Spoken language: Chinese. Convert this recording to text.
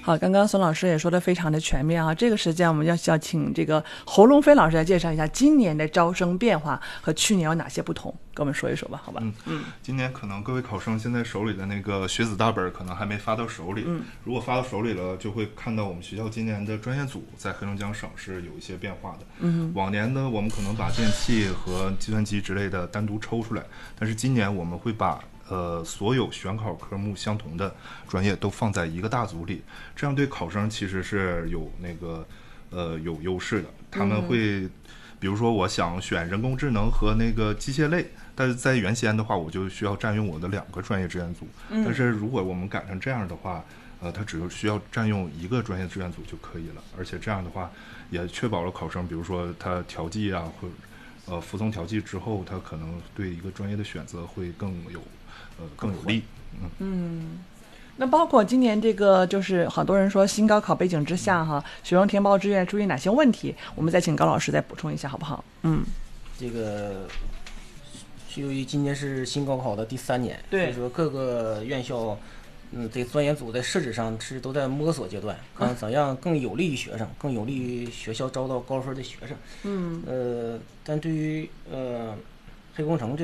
好，刚刚孙老师也说的非常的全面啊。这个时间我们要请这个侯龙飞老师来介绍一下今年的招生变化和去年有哪些不同，跟我们说一说吧，好吧？ 今年可能各位考生现在手里的那个学子大本可能还没发到手里，如果发到手里了，就会看到我们学校今年的专业组在黑龙江省是有一些变化的。往年呢，我们可能把电气和计算机之类的单独抽出来，但是今年我们会把所有选考科目相同的专业都放在一个大组里，这样对考生其实是有那个有优势的。他们会，比如说我想选人工智能和那个机械类，但是在原先的话，我就需要占用我的2个专业志愿组。但是如果我们改成这样的话，它只需要占用1个专业志愿组就可以了，而且这样的话也确保了考生，比如说他调剂啊，或者服从调剂之后，他可能对一个专业的选择会更有利。 那包括今年这个，就是很多人说新高考背景之下哈，学生填报志愿注意哪些问题？我们再请高老师再补充一下，好不好？ 这个是由于今年是新高考的第3年， 对， 所以说各个院校，这个专业组在设置上是都在摸索阶段，看怎样更有利于学生，更有利于学校招到高分的学生。但对于黑工程